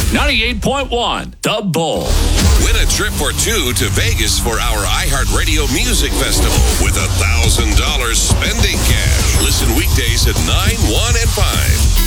98.1 The Bull. Win a trip for two to Vegas for our iHeartRadio Music Festival with $1,000 spending cash. Listen weekdays at 9, 1, and 5.